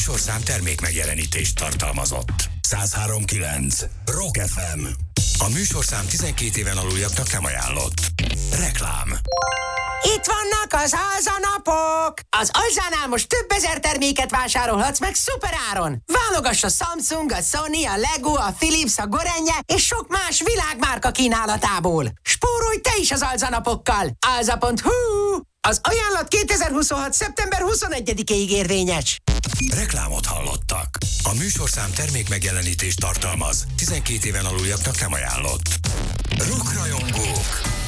műsorszám termék megjelenítést tartalmazott. 103.9 Rock FM. A műsorszám 12 éven aluljaknak nem ajánlott. Reklám. Itt vannak az alzanapok! Az Alzánál most több ezer terméket vásárolhatsz meg szuperáron! Válogass a Samsung, a Sony, a Lego, a Philips, a Gorenje és sok más világmárka kínálatából. Spórolj te is az alzanapokkal! Alza.hu. Az ajánlat 2026. szeptember 21-ig érvényes. Reklámot hallottak. A műsorszám termék megjelenítést tartalmaz. 12 éven aluljaknak nem ajánlott. Rockrajongók!